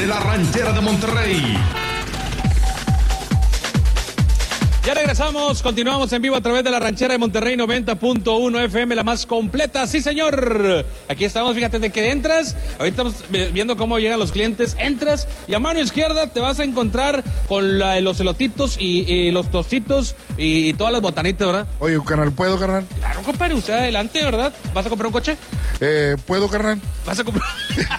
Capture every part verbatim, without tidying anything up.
de la Ranchera de Monterrey. Ya regresamos, continuamos en vivo a través de la Ranchera de Monterrey noventa punto uno F M, la más completa, sí señor. Aquí estamos, fíjate de que entras, ahorita estamos viendo cómo llegan los clientes, entras y a mano izquierda te vas a encontrar con la, los elotitos y, y los tostitos y, y todas las botanitas, ¿verdad? Oye, carnal, ¿puedo, carnal? Claro, compadre, usted adelante, ¿verdad? ¿Vas a comprar un coche? Eh, ¿puedo, carnal? ¿Vas a comprar?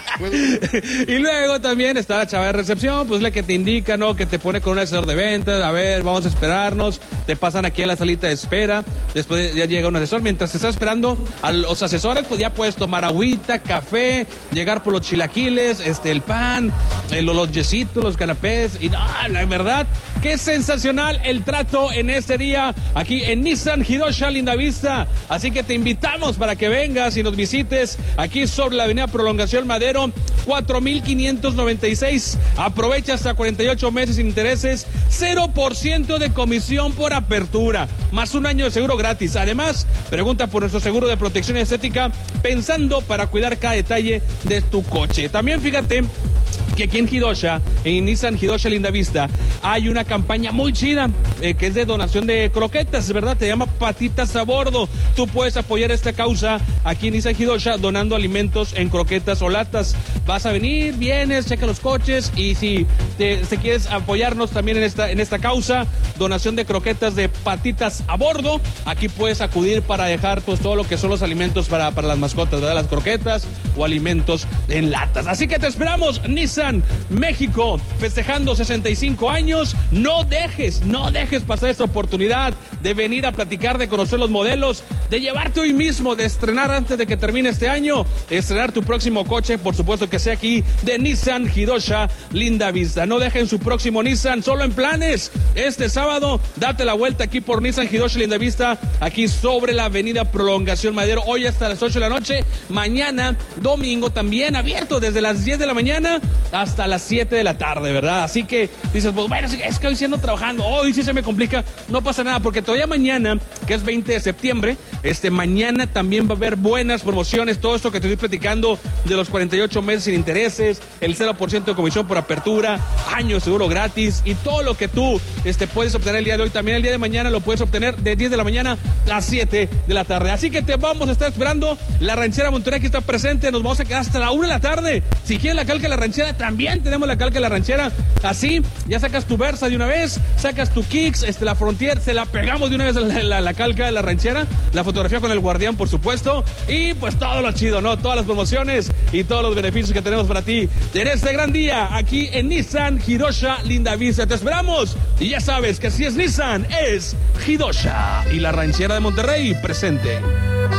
Y luego también está la chava de recepción, pues la que te indica, ¿no? Que te pone con un asesor de ventas, a ver, vamos a esperarnos, te pasan aquí a la salita de espera, después ya llega un asesor, mientras te está esperando a los asesores, pues ya puedes tomar agüita, café, llegar por los chilaquiles, este, el pan, eh, los lonchecitos, los canapés, y no, la verdad, qué sensacional el trato en este día, aquí en Nissan Hidosha Lindavista, así que te invitamos para que vengas y nos visites aquí sobre la avenida Prolongación Madero, cuatro mil quinientos noventa y seis, aprovecha hasta cuarenta y ocho meses sin intereses, cero por ciento de comisión por apertura, más un año de seguro gratis. Además, pregunta por nuestro seguro de protección estética, pensando para cuidar cada detalle de tu coche. También fíjate que aquí en Hidosha, en Nissan Hidosha Lindavista, hay una campaña muy chida, eh, que es de donación de croquetas, ¿verdad? Te llama Patitas a Bordo. Tú puedes apoyar esta causa aquí en Nissan Hidosha donando alimentos en croquetas o latas. Vas a venir, vienes, checa los coches y si te, te quieres apoyarnos también en esta, en esta causa, donación de croquetas de Patitas a Bordo, aquí puedes acudir para dejar pues todo lo que son los alimentos para, para las mascotas, ¿verdad? Las croquetas o alimentos en latas. Así que te esperamos, Nissan México, festejando sesenta y cinco años. No dejes, no dejes pasar esta oportunidad de venir a platicar, de conocer los modelos, de llevarte hoy mismo, de estrenar antes de que termine este año, estrenar tu próximo coche, por supuesto que sea aquí de Nissan Hidosha Lindavista. No dejen su próximo Nissan solo en planes. Este sábado, date la vuelta aquí por Nissan Hidosha Lindavista, aquí sobre la avenida Prolongación Madero, hoy hasta las ocho de la noche, mañana, domingo también abierto desde las diez de la mañana hasta las siete de la tarde, ¿verdad? Así que dices, pues bueno, es que hoy siendo trabajando, hoy sí se me complica, no pasa nada, porque todavía mañana, que es veinte de septiembre, este mañana también va a haber buenas promociones, todo esto que te estoy platicando de los cuarenta y ocho meses sin intereses, el cero por ciento de comisión por apertura, año de seguro gratis y todo lo que tú este, puedes obtener el día de hoy, también el día de mañana lo puedes obtener de diez de la mañana a siete de la tarde. Así que te vamos a estar esperando, la Ranchera Monterrey que está presente, nos vamos a quedar hasta la una de la tarde. Si quieres la calca de la Ranchera, también tenemos la calca de la Ranchera, así ya sacas tu Versa de una vez, sacas tu Kicks, este, la Frontier, se la pegamos de una vez la, la, la calca de la Ranchera, la fotografía con el guardián, por supuesto, y pues todo lo chido, ¿no? Todas las promociones y todos los beneficios que tenemos para ti en este gran día aquí en Nissan Hidosha Lindavista. Te esperamos y ya sabes que si es Nissan, es Hidosha y la Ranchera de Monterrey presente.